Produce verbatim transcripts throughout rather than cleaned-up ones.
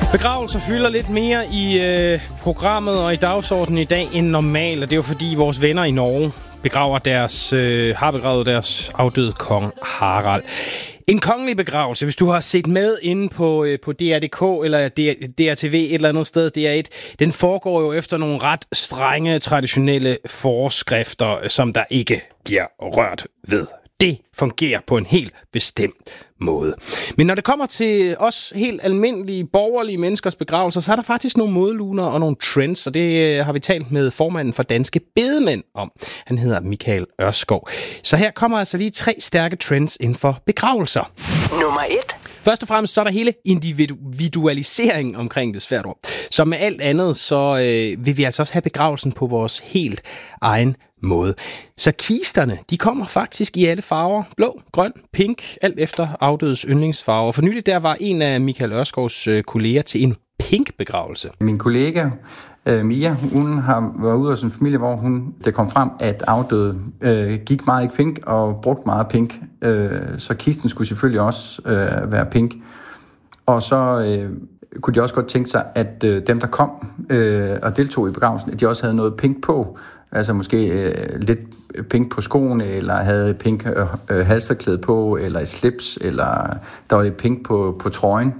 Begravelser fylder lidt mere i øh, programmet og i dagsordenen i dag end normalt, og det er jo fordi vores venner i Norge begraver deres, øh, har begravet deres afdøde kong Harald. En kongelig begravelse, hvis du har set med inde på, øh, på D R punktum d k eller D R T V et eller andet sted, D R et, den foregår jo efter nogle ret strenge traditionelle forskrifter, som der ikke bliver rørt ved. Det fungerer på en helt bestemt måde. Men når det kommer til os helt almindelige, borgerlige menneskers begravelser, så er der faktisk nogle modeluner og nogle trends, og det har vi talt med formanden for Danske Bedemænd om. Han hedder Michael Ørskov. Så her kommer altså lige tre stærke trends inden for begravelser. Nummer et. Først og fremmest så er der hele individualisering omkring det, svært ord. Så med alt andet, så øh, vil vi altså også have begravelsen på vores helt egen måde. Så kisterne, de kommer faktisk i alle farver. Blå, grøn, pink, alt efter afdødes yndlingsfarver. For nylig der var en af Michael Ørskovs øh, kolleger til en pink begravelse. Min kollega øh, Mia, hun har været ude af sin familie, hvor hun, det kom frem, at afdøde øh, gik meget i pink og brugte meget pink. Øh, så kisten skulle selvfølgelig også øh, være pink. Og så øh, kunne de også godt tænke sig, at øh, dem, der kom øh, og deltog i begravelsen, at de også havde noget pink på. Altså måske øh, lidt pink på skoene, eller havde pink øh, halsterklæde på, eller et slips, eller der var lidt pink på, på trøjen.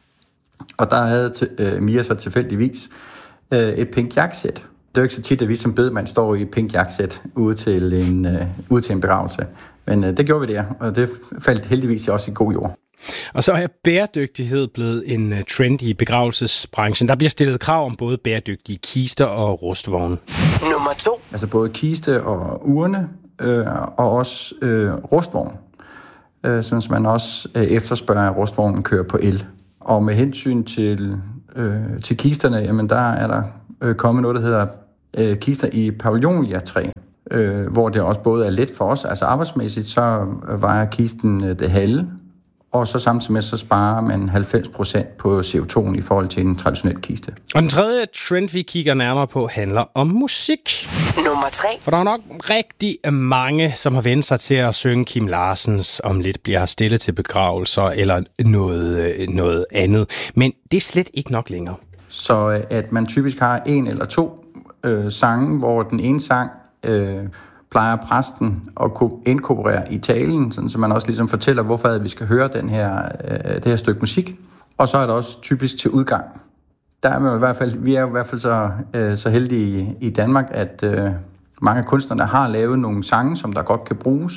Og der havde t- øh, Mia så tilfældigvis øh, et pink jakkesæt. Det er jo ikke så tit, at vi som bedemand står i et pink jakkesæt ude til en, øh, ude til en begravelse. Men øh, det gjorde vi der, og det faldt heldigvis også i god jord. Og så er bæredygtighed blevet en trend i begravelsesbranchen. Der bliver stillet krav om både bæredygtige kister og rustvogne. Nummer to. Altså både kiste og urne, øh, og også øh, rustvogn. Øh, sådan at man også øh, efterspørger, at rustvognen kører på el. Og med hensyn til, øh, til kisterne, jamen der er der øh, kommet noget, der hedder øh, kister i pavillonia-træ. Øh, hvor det også både er let for os, altså arbejdsmæssigt, så vejer kisten øh, det halve. Og så samtidig med, så sparer man halvfems procent på C O to i forhold til en traditionel kiste. Og den tredje trend, vi kigger nærmere på, handler om musik. Nummer tre. For der er nok rigtig mange, som har vendt sig til at synge Kim Larsens Om lidt bliver stille til begravelser eller noget, noget andet. Men det er slet ikke nok længere. Så at man typisk har en eller to øh, sange, hvor den ene sang øh, plejer præsten at kunne inkorporere i talen, sådan, så man også ligesom fortæller, hvorfor vi skal høre den her, øh, det her stykke musik. Og så er det også typisk til udgang. Der er man i hvert fald, vi er i hvert fald så, øh, så heldige i, i Danmark, at øh, mange af kunstnerne har lavet nogle sange, som der godt kan bruges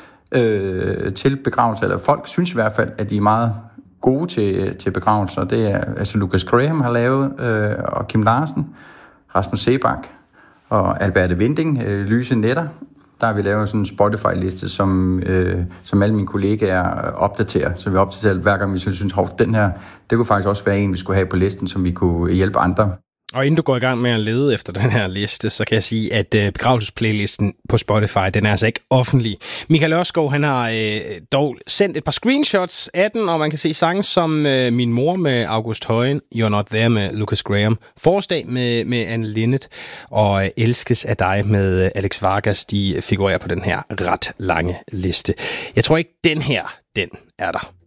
øh, til begravelser. Eller folk synes i hvert fald, at de er meget gode til, til begravelser. Det er altså Lucas Graham har lavet, øh, og Kim Larsen, Rasmus Seebach og Alberte Winding, øh, Lyse Netter. Der har vi lavet sådan en Spotify-liste, som, øh, som alle mine kollegaer opdaterer. Så vi opdaterer hver gang, vi synes, at den her, det kunne faktisk også være en, vi skulle have på listen, som vi kunne hjælpe andre. Og inden du går i gang med at lede efter den her liste, så kan jeg sige, at øh, begravelsesplaylisten på Spotify, den er altså ikke offentlig. Michael Ørskov, han har øh, dog sendt et par screenshots af den, og man kan se sange som øh, Min mor med August Højen, You're Not There med Lucas Graham, Forårsdag med, med Anne Linnet og øh, Elskes af dig med Alex Vargas. De figurerer på den her ret lange liste. Jeg tror ikke, den her, den er der.